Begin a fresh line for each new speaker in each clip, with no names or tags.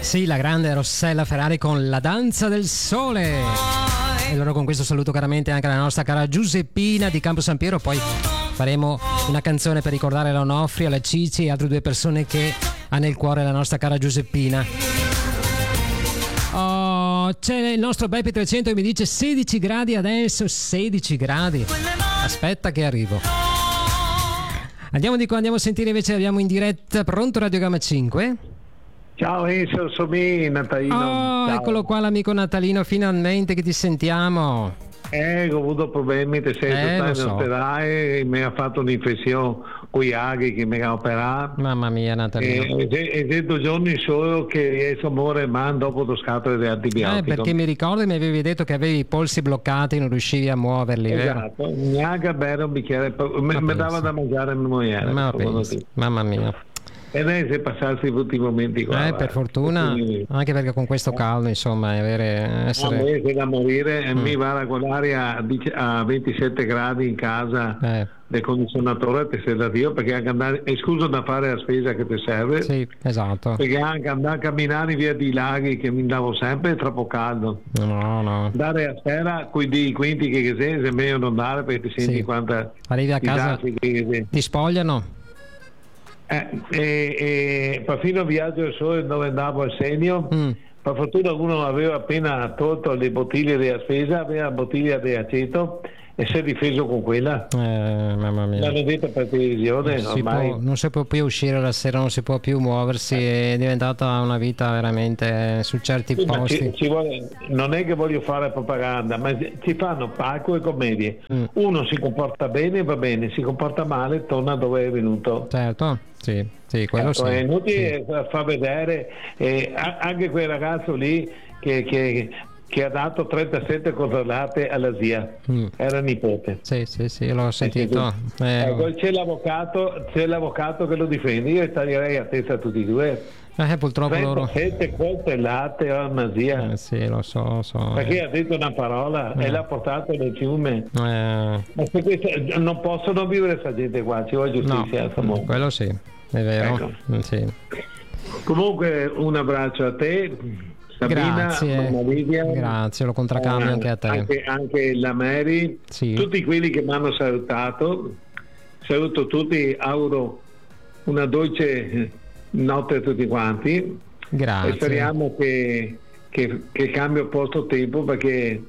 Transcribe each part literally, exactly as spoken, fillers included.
Sì, la grande Rossella Ferrari con La danza del sole. E allora con questo saluto caramente anche la nostra cara Giuseppina di Campo San Piero. Poi faremo una canzone per ricordare l'Onofrio, la Cici e altre due persone che ha nel cuore la nostra cara Giuseppina. Oh, c'è il nostro Beppi trecento che mi dice sedici gradi adesso, sedici gradi. Aspetta che arrivo. Andiamo di qua, andiamo a sentire invece, abbiamo in diretta, pronto Radio Gamma cinque?
Ciao Enzo, sono me, Natalino.
Oh,
Ciao.
Eccolo qua l'amico Natalino, finalmente che ti sentiamo.
Eh, ho avuto problemi, ti sei
Eh,
stato
lo
in
so.
ospedale, mi ha fatto un'infezione con gli aghi che mi ha operato.
Mamma mia Natalino.
E, e, e due giorni solo che riesco a muovere man dopo lo scatto di antibiotico.
Eh, perché mi ricordo che mi avevi detto che avevi i polsi bloccati e non riuscivi a muoverli, vero?
Esatto, neanche a bere un bicchiere, mi,
Ma
mi
pensa.
dava da mangiare mia moglie.
Ma pensi, mamma mia.
E lei si è passato i tutti i momenti qua.
Eh,
guarda.
per fortuna,
Quindi,
anche perché con questo caldo, insomma, avere,
a
essere...
me c'è da morire e
Mm.
mi va con l'aria a dici- a ventisette gradi in casa
Eh,
del condizionatore, ti sei da Dio, perché anche andare, è scusa da fare la spesa che ti serve,
sì, esatto.
perché anche andare a camminare via di laghi che mi andavo sempre è troppo caldo.
No, no.
Andare a sera con i quinti che sei, è meglio non andare perché ti senti
Sì.
quanta
Arrivi a casa,
disastri che sei.
ti spogliano?
Eh, e, e perfino viaggio al sole dove andavo al segno,
Mm.
per fortuna uno aveva appena tolto le bottiglie della spesa, aveva la bottiglia di aceto e si è difeso con quella.
Eh, mamma mia.
L'hanno detto per televisione,
Non si,
ormai.
può, non si può più uscire la sera, non si può più muoversi, è diventata una vita veramente su certi
Sì, ma
posti.
ci- ci vuole- non è che voglio fare propaganda, ma ci fanno parco e commedie.
Mm.
Uno si comporta bene, va bene, si comporta male, torna dove è venuto.
Certo, sì, sì, quello
Ecco,
sì.
è inutile far vedere eh, a- anche quel ragazzo lì che, che- che ha dato trentasette coltellate alla zia,
Mm.
era nipote.
Sì, sì, sì, l'ho sentito. Eh,
Ecco, c'è l'avvocato, c'è l'avvocato che lo difende, io taglierei a testa a tutti e due.
eh, purtroppo loro...
trentasette coltellate a una zia.
Eh, sì, lo so, lo so.
Perché ha detto una parola e
Eh.
l'ha portato nel fiume.
Eh,
Ma se questa- non possono vivere questa gente qua, ci vuole
no,
giustizia. insomma.
quello sì, è vero.
Ecco.
Mm, sì.
Comunque un abbraccio a te, Sabina,
Grazie,
Mamma Livia,
grazie, lo contraccambio
eh,
anche a te.
Anche, anche la Mary,
Sì.
tutti quelli che mi hanno salutato, saluto tutti, auguro una dolce notte a tutti quanti.
Grazie.
E speriamo che, che, che cambia posto tempo perché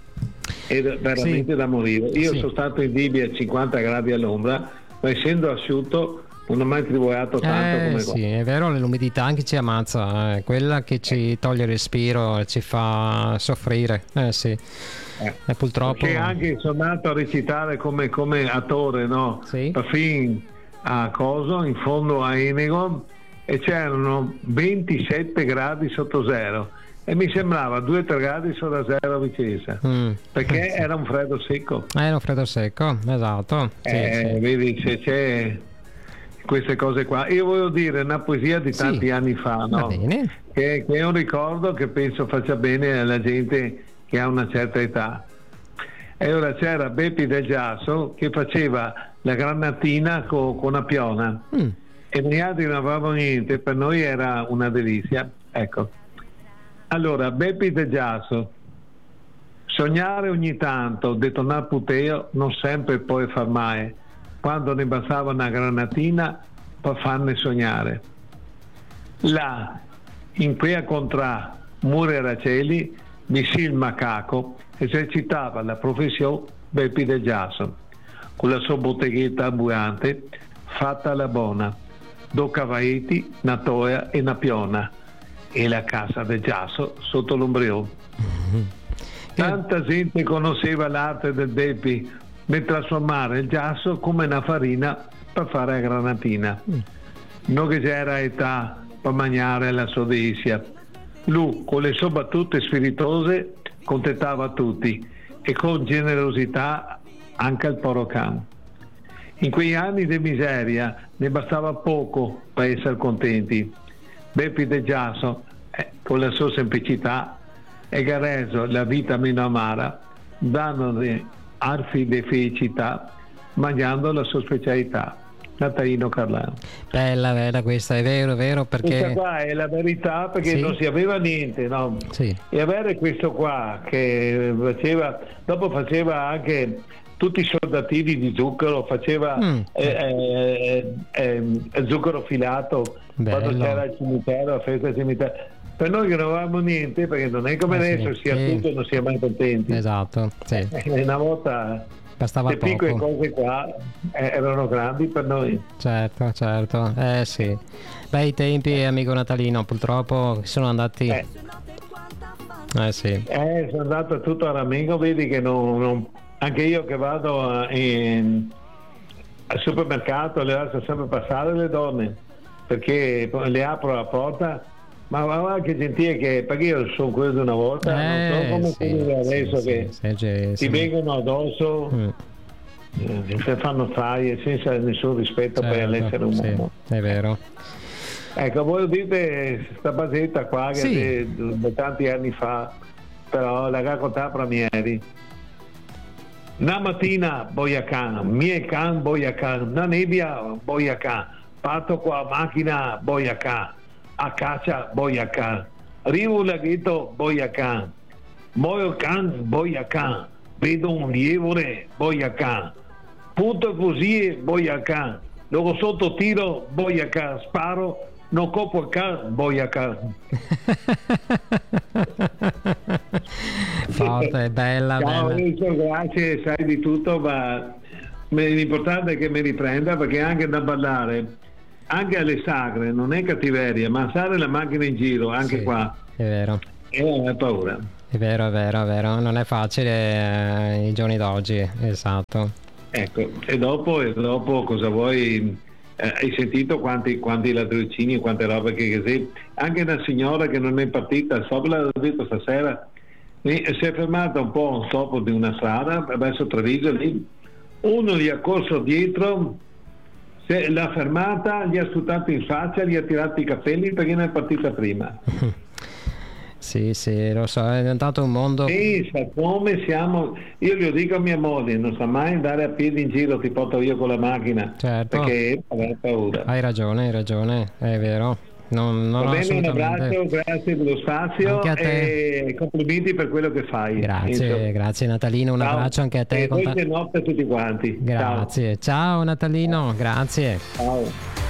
è veramente
Sì.
da morire. Io
Sì.
sono stato in Libia a cinquanta gradi all'ombra, ma essendo asciutto non ho mai tribolato tanto
Eh,
come
sì,
qua.
è vero, l'umidità anche ci ammazza, eh, quella che ci toglie il respiro e ci fa soffrire. Eh sì,
Eh.
e purtroppo...
Perché anche sono andato a recitare come, come attore, no?
Sì.
Perfino a Coso, in fondo a Enego, e c'erano ventisette gradi sotto zero e mi sembrava due tre gradi sopra zero a Vicenza,
Mm.
perché
Sì.
era un freddo secco.
Eh, un freddo secco, esatto. Sì,
Eh,
sì.
Vedi, se c'è queste cose qua. Io voglio dire una poesia di
Sì.
tanti anni fa,
Va
no?
bene.
che, che è un ricordo che penso faccia bene alla gente che ha una certa età. E ora c'era Beppi del Giasso che faceva la granatina co- con una piona
Mm.
e noi altri non avevamo niente, per noi era una delizia. Ecco. Allora, Beppi del Giasso, sognare ogni tanto, detonare puteo, non sempre puoi far mai, quando ne bastava una granatina per farne sognare. Là, in quella contrà Mure Raceli, Missi il macaco esercitava la professione Beppi del Giasso, con la sua botteghetta ambulante fatta alla buona, due cavaietti, una toia e una piona, e la casa del Giasso sotto l'ombrellone. Tanta gente conosceva l'arte del Beppi nel trasformare il giasso come una farina per fare la granatina. Non che c'era età per mangiare la sua delizia. Lui, con le sue battute spiritose, contentava tutti e con generosità anche al povero can. In quegli anni di miseria ne bastava poco per essere contenti. Beppi del Giasso, eh, con la sua semplicità, e ha reso la vita meno amara, dandone arfi di felicità, mangiando la sua specialità. Natalino Carlano.
Bella, bella questa, è vero, è vero, perché...
Questa qua è la verità, perché
sì.
non si aveva niente, no?
Sì.
E avere questo qua che faceva, dopo faceva anche tutti i soldatini di zucchero, faceva mm. eh, eh, eh, zucchero filato. Bello. Quando c'era il cimitero, la festa del cimitero. Per noi che non avevamo niente, perché non è come eh adesso, sì, sia sì. tutto e non si è mai contenti.
Esatto, sì.
Eh, una volta
bastava
le piccole cose qua eh, erano grandi per noi.
Certo, certo, eh sì. Bei tempi, amico Natalino, purtroppo sono andati...
Eh,
eh sì.
Eh, sono andato tutto a ramengo, vedi che non... non... Anche io che vado in... al supermercato le lascio sempre passare le donne, perché le apro la porta. Ma guarda che gentile che, perché io sono quello di una volta,
eh,
non so come
sì,
adesso
sì,
che
sì, sì,
ti
sì.
vengono addosso, mm. eh, fanno taglie senza nessun rispetto certo, per l'essere umano.
Sì, è vero.
Ecco, voi dite questa basetta qua che sì. di tanti anni fa, però la raccontava Pramieri. Una mattina Boyacan, mie can Boyacan, una nebbia Boyacan, parto con la macchina Boyacan, a caccia Boyacan, arrivo un laghetto Boyacan, muoio can Boyacan, vedo un lievore Boyacan, punto così Boyacan, dopo sotto tiro Boyacan, sparo, non copo il can Boyacan.
Forte, bella,
ciao,
bella.
Enzo, grazie, sai di tutto, ma l'importante è che mi riprenda, perché anche da ballare, anche alle sagre, non è cattiveria, ma stare la macchina in giro, anche sì, qua,
è vero.
È paura.
È vero, è vero, è vero, non è facile eh, i giorni d'oggi, esatto.
Ecco, e dopo, e dopo cosa vuoi? Eh, hai sentito quanti, quanti ladroncini, quante robe che così, anche una signora che non è partita, so l'ho detto stasera, si è fermata un po' dopo di una strada verso Treviso, lì uno gli ha corso dietro, se l'ha fermata, gli ha sputato in faccia, gli ha tirato i capelli perché non è partita prima.
Sì, sì, lo so, è diventato un mondo...
Sì, sa come siamo, io gli dico a mia moglie, non sa mai andare a piedi in giro, ti porto io con la macchina,
certo.
Perché ho paura.
Hai ragione, hai ragione, è vero. Non, non
Va bene,
assolutamente...
un abbraccio, grazie per lo spazio e complimenti per quello che fai.
Grazie,
Enzo.
Grazie Natalino, un
ciao.
abbraccio anche a te.
E buona notte a tutti quanti.
Grazie, ciao, ciao Natalino, ciao. Grazie.
Ciao.